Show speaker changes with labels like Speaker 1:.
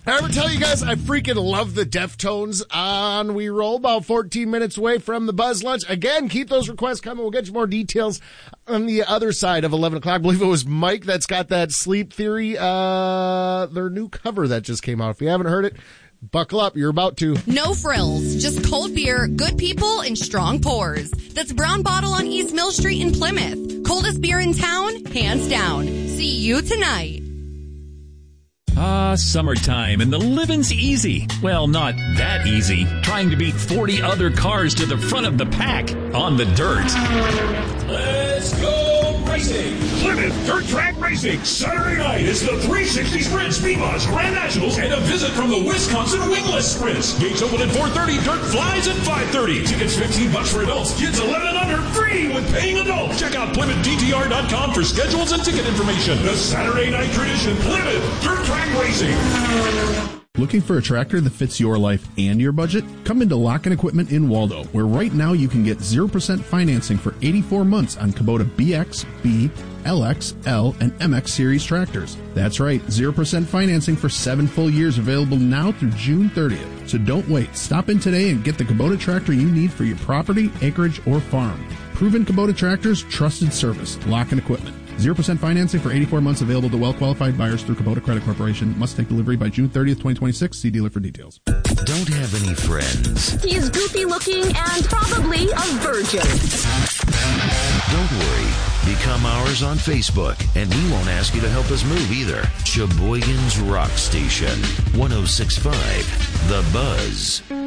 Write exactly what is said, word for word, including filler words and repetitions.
Speaker 1: I ever tell you guys I freaking love the Deftones on We Roll, about fourteen minutes away from the Buzz Lunch. Again, keep those requests coming. We'll get you more details on the other side of eleven o'clock. I believe it was Mike that's got that Sleep Theory, uh, their new cover that just came out. If you haven't heard it, buckle up. You're about to.
Speaker 2: No frills, just cold beer, good people, and strong pours. That's Brown Bottle on East Mill Street in Plymouth. Coldest beer in town, hands down. See you tonight.
Speaker 3: Ah, summertime, and the living's easy. Well, not that easy. Trying to beat forty other cars to the front of the pack on the dirt.
Speaker 4: Let's go racing! Plymouth Dirt Track Racing. Saturday night is the three sixty Sprint Speedbots Grand Nationals and a visit from the Wisconsin Wingless Sprints. Gates open at four thirty. Dirt flies at five thirty. Tickets fifteen bucks for adults. Kids eleven and under free with paying adults. Check out Plymouth D T R dot com for schedules and ticket information. The Saturday night tradition. Plymouth Dirt Track Racing.
Speaker 5: Looking for a tractor that fits your life and your budget? Come into Lock-In Equipment in Waldo, where right now you can get zero percent financing for eighty-four months on Kubota B X, B, L X, L, and M X series tractors. That's right, zero percent financing for seven full years available now through June thirtieth. So don't wait. Stop in today and get the Kubota tractor you need for your property, acreage, or farm. Proven Kubota tractors, trusted service. Lock-In Equipment. zero percent financing for eighty-four months available to well-qualified buyers through Kubota Credit Corporation. Must take delivery by June thirtieth, twenty twenty-six. See dealer for details.
Speaker 6: Don't have any friends.
Speaker 7: He's goofy looking and probably a virgin.
Speaker 6: Don't worry. Become ours on Facebook, and we won't ask you to help us move either. Sheboygan's Rock Station, one oh six point five, The Buzz.